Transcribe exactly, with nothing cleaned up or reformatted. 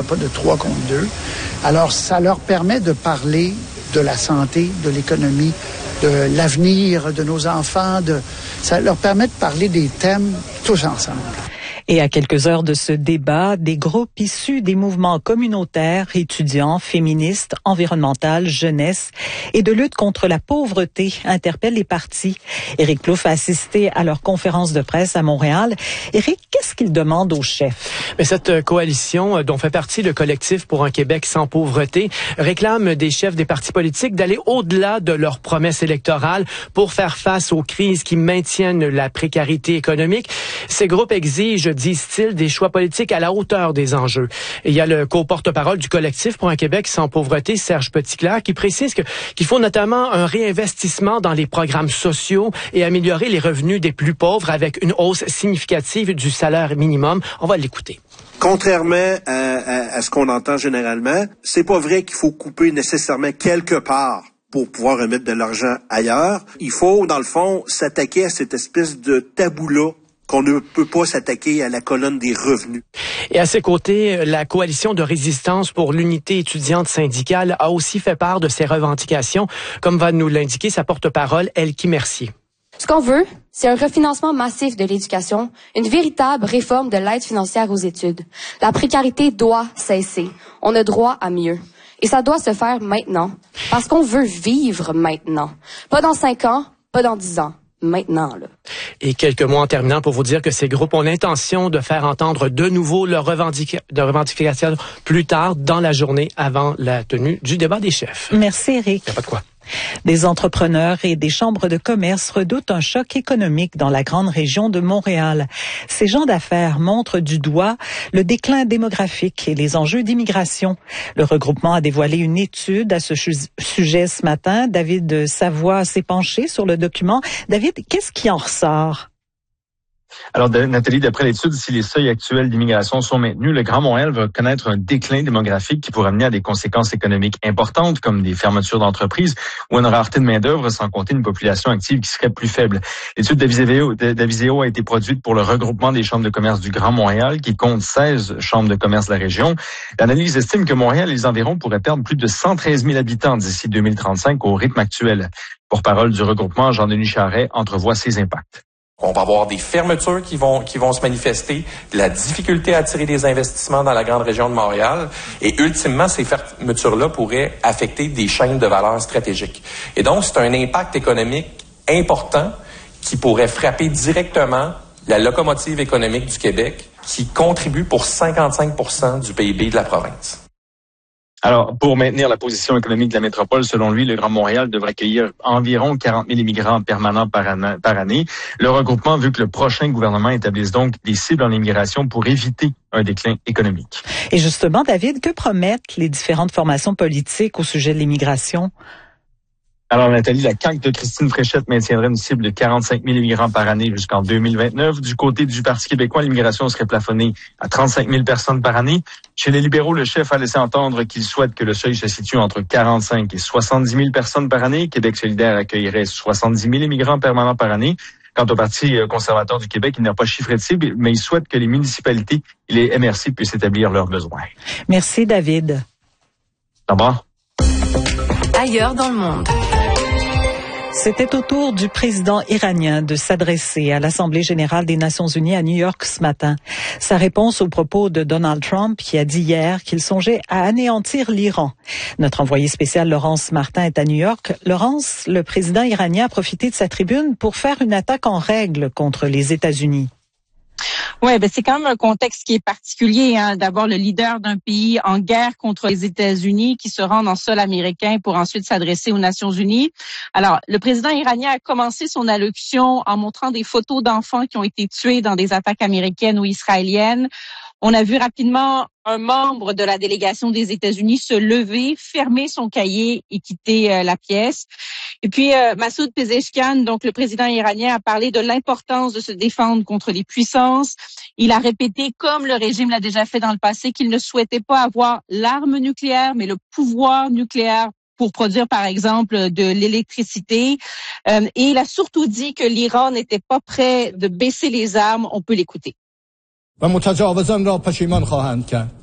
pas de trois contre deux. Alors, ça leur permet de parler de la santé, de l'économie, de l'avenir de nos enfants. De, ça leur permet de parler des thèmes tous ensemble. Et à quelques heures de ce débat, des groupes issus des mouvements communautaires, étudiants, féministes, environnementales, jeunesse et de lutte contre la pauvreté interpellent les partis. Éric Plouffe a assisté à leur conférence de presse à Montréal. Éric, qu'est-ce qu'il demande aux chefs? Mais cette coalition, dont fait partie le collectif pour un Québec sans pauvreté, réclame des chefs des partis politiques d'aller au-delà de leurs promesses électorales pour faire face aux crises qui maintiennent la précarité économique. Ces groupes exigent, disent-ils, des choix politiques à la hauteur des enjeux. Et il y a le co-porte-parole du collectif pour un Québec sans pauvreté, Serge Petitclerc, qui précise que, qu'il faut notamment un réinvestissement dans les programmes sociaux et améliorer les revenus des plus pauvres avec une hausse significative du salaire minimum. On va l'écouter. Contrairement à, à, à ce qu'on entend généralement, c'est pas vrai qu'il faut couper nécessairement quelque part pour pouvoir remettre de l'argent ailleurs. Il faut, dans le fond, s'attaquer à cette espèce de tabou-là qu'on ne peut pas s'attaquer à la colonne des revenus. Et à ses côtés, la coalition de résistance pour l'unité étudiante syndicale a aussi fait part de ses revendications, comme va nous l'indiquer sa porte-parole, Elkie Mercier. Ce qu'on veut, c'est un refinancement massif de l'éducation, une véritable réforme de l'aide financière aux études. La précarité doit cesser. On a droit à mieux. Et ça doit se faire maintenant, parce qu'on veut vivre maintenant. Pas dans cinq ans, pas dans dix ans. Maintenant, là. Et quelques mots en terminant pour vous dire que ces groupes ont l'intention de faire entendre de nouveau leurs revendica- de revendications plus tard dans la journée avant la tenue du débat des chefs. Merci, Éric. Il n'y a pas de quoi. Des entrepreneurs et des chambres de commerce redoutent un choc économique dans la grande région de Montréal. Ces gens d'affaires montrent du doigt le déclin démographique et les enjeux d'immigration. Le regroupement a dévoilé une étude à ce sujet ce matin. David Savoie s'est penché sur le document. David, qu'est-ce qui en ressort? Alors, Nathalie, d'après l'étude, si les seuils actuels d'immigration sont maintenus, le Grand Montréal va connaître un déclin démographique qui pourrait amener à des conséquences économiques importantes, comme des fermetures d'entreprises ou une rareté de main-d'œuvre, sans compter une population active qui serait plus faible. L'étude d'Aviseo, d'Aviseo a été produite pour le regroupement des chambres de commerce du Grand Montréal, qui compte seize chambres de commerce de la région. L'analyse estime que Montréal et les environs pourraient perdre plus de cent treize mille habitants d'ici deux mille trente-cinq au rythme actuel. Porte-parole du regroupement, Jean-Denis Charret, entrevoit ces impacts. On va avoir des fermetures qui vont qui vont se manifester, de la difficulté à attirer des investissements dans la grande région de Montréal, et ultimement, ces fermetures-là pourraient affecter des chaînes de valeur stratégiques. Et donc, c'est un impact économique important qui pourrait frapper directement la locomotive économique du Québec, qui contribue pour cinquante-cinq pour cent du P I B de la province. Alors, pour maintenir la position économique de la métropole, selon lui, le Grand Montréal devrait accueillir environ quarante mille immigrants permanents par année. Le regroupement veut que le prochain gouvernement établisse donc des cibles en immigration pour éviter un déclin économique. Et justement, David, que promettent les différentes formations politiques au sujet de l'immigration? Alors, Nathalie, la C A Q de Christine Fréchette maintiendrait une cible de quarante-cinq mille immigrants par année jusqu'en deux mille vingt-neuf. Du côté du Parti québécois, l'immigration serait plafonnée à trente-cinq mille personnes par année. Chez les libéraux, le chef a laissé entendre qu'il souhaite que le seuil se situe entre quarante-cinq et soixante-dix mille personnes par année. Québec solidaire accueillerait soixante-dix mille immigrants permanents par année. Quant au Parti conservateur du Québec, il n'a pas chiffré de cible, mais il souhaite que les municipalités et les M R C puissent établir leurs besoins. Merci, David. Au revoir. Ailleurs dans le monde. C'était au tour du président iranien de s'adresser à l'Assemblée générale des Nations unies à New York ce matin. Sa réponse aux propos de Donald Trump qui a dit hier qu'il songeait à anéantir l'Iran. Notre envoyé spécial Laurence Martin est à New York. Laurence, le président iranien a profité de sa tribune pour faire une attaque en règle contre les États-Unis. Ouais, ben c'est quand même un contexte qui est particulier. Hein. D'abord, le leader d'un pays en guerre contre les États-Unis qui se rend en sol américain pour ensuite s'adresser aux Nations unies. Alors, le président iranien a commencé son allocution en montrant des photos d'enfants qui ont été tués dans des attaques américaines ou israéliennes. On a vu rapidement un membre de la délégation des États-Unis se lever, fermer son cahier et quitter euh, la pièce. Et puis, euh, Massoud Pezeshkian, donc le président iranien, a parlé de l'importance de se défendre contre les puissances. Il a répété, comme le régime l'a déjà fait dans le passé, qu'il ne souhaitait pas avoir l'arme nucléaire, mais le pouvoir nucléaire pour produire, par exemple, de l'électricité. Euh, et il a surtout dit que l'Iran n'était pas prêt de baisser les armes. On peut l'écouter. و متجاوزان را پشیمان خواهند کرد